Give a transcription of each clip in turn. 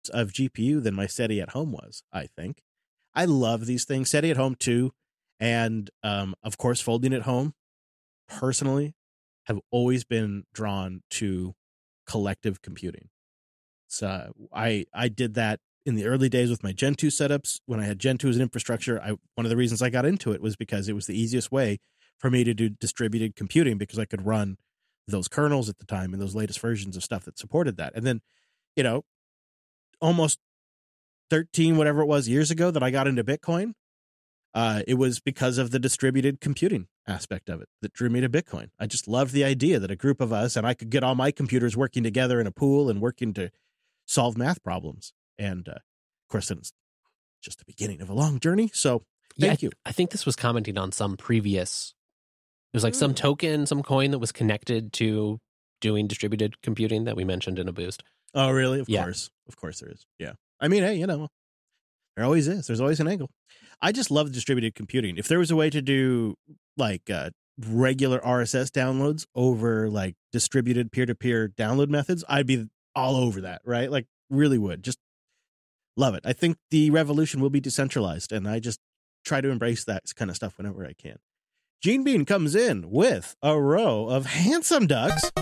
of GPU than my SETI at home was, I think. I love these things. SETI at home too. And of course, Folding at home, personally, have always been drawn to collective computing. So I did that in the early days with my Gen 2 setups. When I had Gen 2 as an infrastructure, one of the reasons I got into it was because it was the easiest way for me to do distributed computing, because I could run those kernels at the time and those latest versions of stuff that supported that. And then, almost 13, whatever it was, years ago that I got into Bitcoin, it was because of the distributed computing aspect of it that drew me to Bitcoin. I just loved the idea that a group of us, and I could get all my computers working together in a pool and working to solve math problems. And of course, it's just the beginning of a long journey. So thank you. I think this was commenting on some previous, it was like some token, some coin that was connected to doing distributed computing that we mentioned in a boost. Oh, really? Of course there is. Yeah. I mean, hey, there always is. There's always an angle. I just love distributed computing. If there was a way to do like regular RSS downloads over like distributed peer-to-peer download methods, I'd be all over that, right? Like really would. Just love it. I think the revolution will be decentralized, and I just try to embrace that kind of stuff whenever I can. Gene Bean comes in with a row of handsome ducks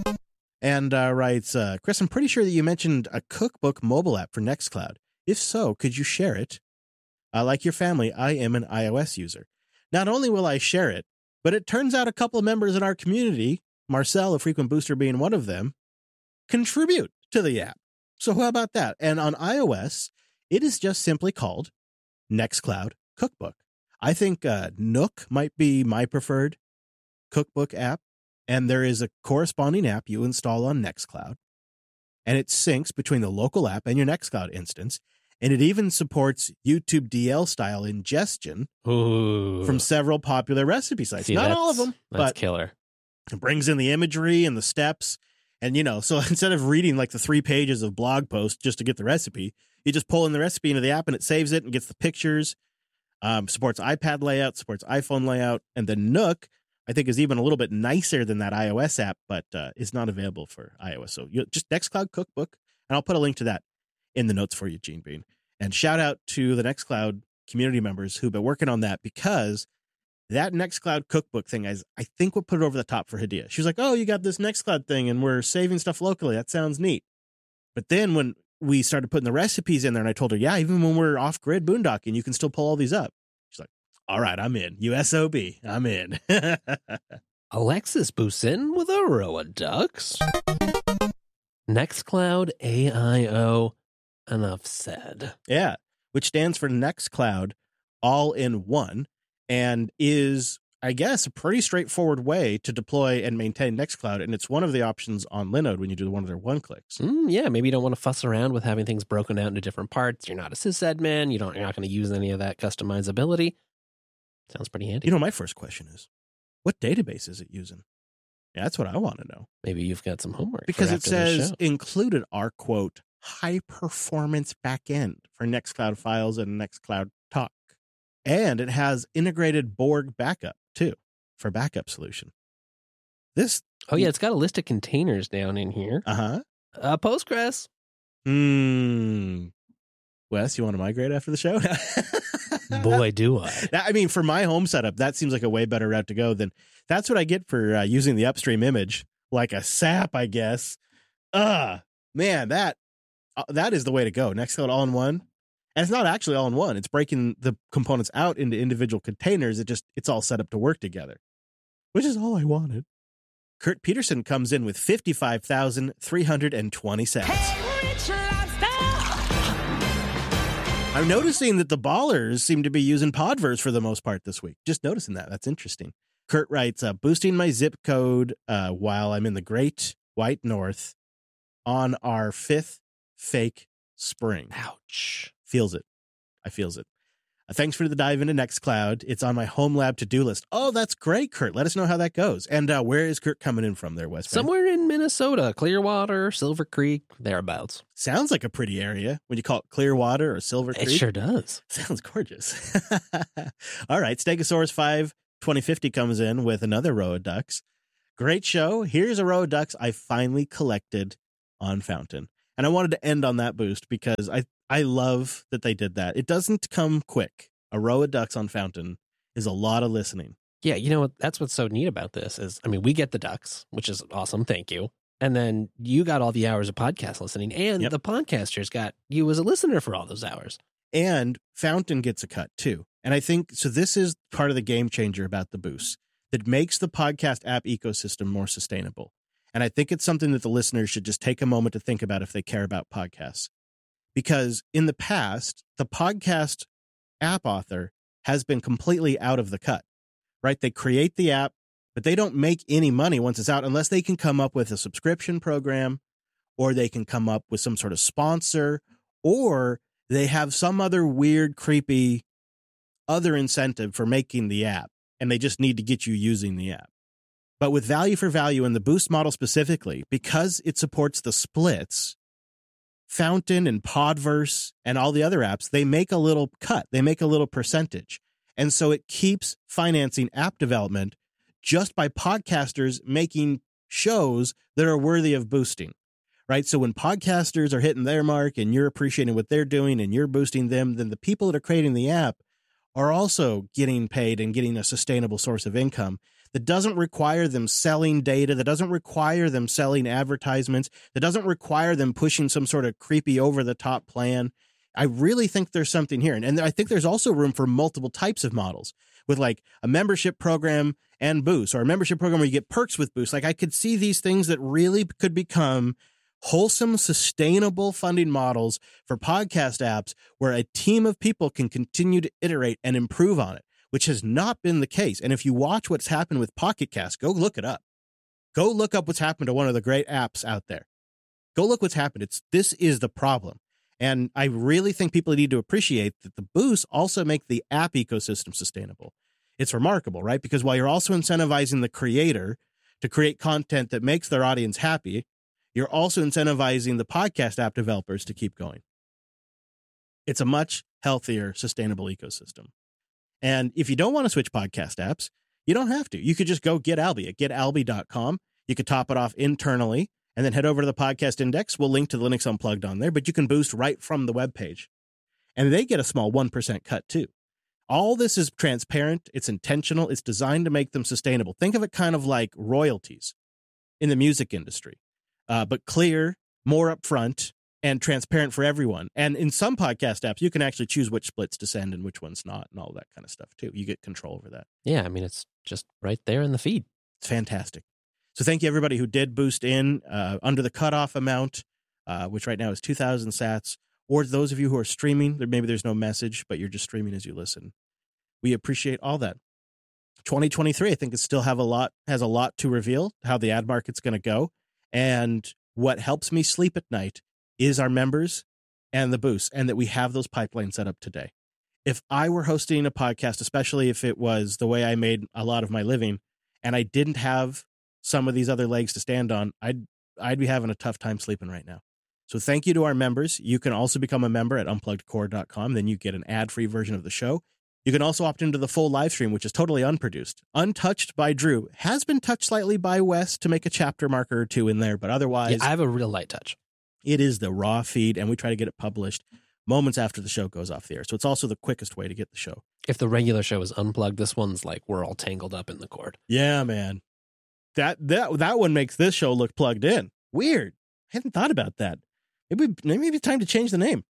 and writes, Chris, I'm pretty sure that you mentioned a cookbook mobile app for Nextcloud. If so, could you share it? Like your family, I am an iOS user. Not only will I share it, but it turns out a couple of members in our community, Marcel, a frequent booster being one of them, contribute to the app. So how about that? And on iOS, it is just simply called Nextcloud Cookbook. I think Nook might be my preferred cookbook app. And there is a corresponding app you install on Nextcloud. And it syncs between the local app and your Nextcloud instance. And it even supports YouTube DL style ingestion from several popular recipe sites. Not all of them, but killer. It brings in the imagery and the steps. And, so instead of reading like the 3 pages of blog posts just to get the recipe, you just pull in the recipe into the app and it saves it and gets the pictures. Supports iPad layout, supports iPhone layout. And then Nook, I think, is even a little bit nicer than that iOS app, but is not available for iOS. So just Nextcloud Cookbook, and I'll put a link to that in the notes for you, Gene Bean. And shout out to the Nextcloud community members who've been working on that, because that Nextcloud Cookbook thing is, I think, what put it over the top for Hadia. She was like, oh, you got this Nextcloud thing and we're saving stuff locally. That sounds neat. But then when we started putting the recipes in there and I told her, yeah, even when we're off-grid boondocking, you can still pull all these up. She's like, all right, I'm in. USOB, I'm in. Alexis Busin with a row of ducks. Nextcloud AIO, enough said. Yeah, which stands for Nextcloud all in one, and is, I guess, a pretty straightforward way to deploy and maintain Nextcloud. And it's one of the options on Linode when you do one of their one-clicks. Yeah, maybe you don't want to fuss around with having things broken out into different parts. You're not a sysadmin. You're not going to use any of that customizability. Sounds pretty handy. My first question is, what database is it using? Yeah, that's what I want to know. Maybe you've got some homework. Because it says included are, quote, high-performance backend for Nextcloud files and Nextcloud Talk. And it has integrated Borg backup, too, for backup solution. It's got a list of containers down in here. Postgres. Wes, you want to migrate after the show? Boy, do I. I mean, for my home setup, that seems like a way better route to go than that's what I get for using the upstream image like a sap, I guess. Man, that is the way to go. Nextcloud all in one. And it's not actually all in one. It's breaking the components out into individual containers. It's all set up to work together, which is all I wanted. Kurt Peterson comes in with 55,320 cents. Hey, Rich Lobster! I'm noticing that the ballers seem to be using Podverse for the most part this week. Just noticing that. That's interesting. Kurt writes, boosting my zip code while I'm in the Great White North on our 5th fake spring. Ouch. Feels it. I feels it. Thanks for the dive into Nextcloud. It's on my home lab to-do list. Oh, that's great, Kurt. Let us know how that goes. And where is Kurt coming in from there, Wes? Somewhere in Minnesota, Clearwater, Silver Creek, thereabouts. Sounds like a pretty area when you call it Clearwater or Silver Creek. It sure does. Sounds gorgeous. All right, Stegosaurus 5 2050 comes in with another row of ducks. Great show. Here's a row of ducks I finally collected on Fountain. And I wanted to end on that boost because I love that they did that. It doesn't come quick. A row of ducks on Fountain is a lot of listening. Yeah, you know, that's what's so neat about this is, I mean, we get the ducks, which is awesome. Thank you. And then you got all the hours of podcast listening, and the podcasters got you as a listener for all those hours. And Fountain gets a cut too. And I think, so this is part of the game changer about the boost that makes the podcast app ecosystem more sustainable. And I think it's something that the listeners should just take a moment to think about if they care about podcasts. Because in the past, the podcast app author has been completely out of the cut, right? They create the app, but they don't make any money once it's out unless they can come up with a subscription program, or they can come up with some sort of sponsor, or they have some other weird, creepy other incentive for making the app, and they just need to get you using the app. But with value for value in the Boost model specifically, because it supports the splits, Fountain and Podverse and all the other apps, they make a little cut. They make a little percentage. And so it keeps financing app development just by podcasters making shows that are worthy of boosting, right? So when podcasters are hitting their mark and you're appreciating what they're doing and you're boosting them, then the people that are creating the app are also getting paid and getting a sustainable source of income that doesn't require them selling data, that doesn't require them selling advertisements, that doesn't require them pushing some sort of creepy over-the-top plan. I really think there's something here. And I think there's also room for multiple types of models with like a membership program and Boost, or a membership program where you get perks with Boost. Like I could see these things that really could become wholesome, sustainable funding models for podcast apps where a team of people can continue to iterate and improve on it, which has not been the case. And if you watch what's happened with Pocket Cast, go look it up. Go look up what's happened to one of the great apps out there. Go look what's happened. This is the problem. And I really think people need to appreciate that the boosts also make the app ecosystem sustainable. It's remarkable, right? Because while you're also incentivizing the creator to create content that makes their audience happy, you're also incentivizing the podcast app developers to keep going. It's a much healthier, sustainable ecosystem. And if you don't want to switch podcast apps, you don't have to. You could just go get Alby at getalby.com. You could top it off internally and then head over to the podcast index. We'll link to Linux Unplugged on there, but you can boost right from the webpage. And they get a small 1% cut too. All this is transparent. It's intentional. It's designed to make them sustainable. Think of it kind of like royalties in the music industry, but clear, more upfront, and transparent for everyone. And in some podcast apps, you can actually choose which splits to send and which ones not and all that kind of stuff too. You get control over that. Yeah, I mean, it's just right there in the feed. It's fantastic. So thank you everybody who did boost in under the cutoff amount, which right now is 2,000 sats, or those of you who are streaming, maybe there's no message, but you're just streaming as you listen. We appreciate all that. 2023, I think, it still has a lot to reveal, how the ad market's going to go. And what helps me sleep at night is our members and the boosts, and that we have those pipelines set up today. If I were hosting a podcast, especially if it was the way I made a lot of my living, and I didn't have some of these other legs to stand on, I'd be having a tough time sleeping right now. So thank you to our members. You can also become a member at unpluggedcore.com. Then you get an ad-free version of the show. You can also opt into the full live stream, which is totally unproduced, untouched by Drew. Has been touched slightly by Wes to make a chapter marker or two in there, but otherwise... Yeah, I have a real light touch. It is the raw feed, and we try to get it published moments after the show goes off the air. So it's also the quickest way to get the show. If the regular show is unplugged, this one's like we're all tangled up in the cord. Yeah, man. That one makes this show look plugged in. Weird. I hadn't thought about that. Maybe it's time to change the name.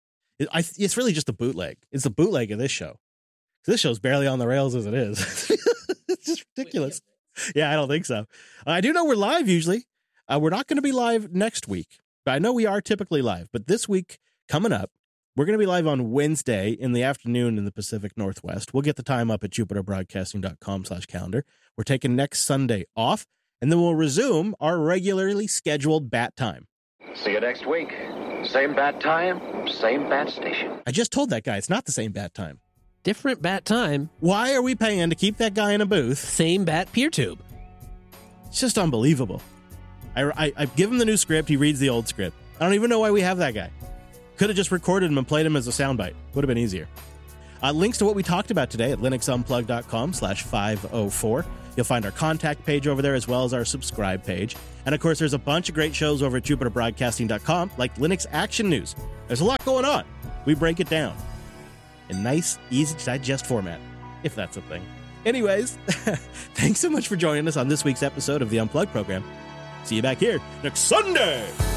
It's really just a bootleg. It's the bootleg of this show. This show's barely on the rails as it is. It's just ridiculous. Yeah, I don't think so. I do know we're live usually. We're not going to be live next week, but I know we are typically live. But this week coming up, we're going to be live on Wednesday in the afternoon in the Pacific Northwest. We'll get the time up at jupiterbroadcasting.com/calendar. We're taking next Sunday off, and then we'll resume our regularly scheduled bat time. See you next week. Same bat time, same bat station. I just told that guy it's not the same bat time. Different bat time. Why are we paying to keep that guy in a booth? Same bat peer tube. It's just unbelievable. I give him the new script. He reads the old script. I don't even know why we have that guy. Could have just recorded him and played him as a soundbite. Would have been easier. Links to what we talked about today at linuxunplug.com/504. You'll find our contact page over there as well as our subscribe page. And of course, there's a bunch of great shows over at jupiterbroadcasting.com like Linux Action News. There's a lot going on. We break it down in nice, easy to digest format, if that's a thing. Anyways, thanks so much for joining us on this week's episode of the Unplugged program. See you back here next Sunday.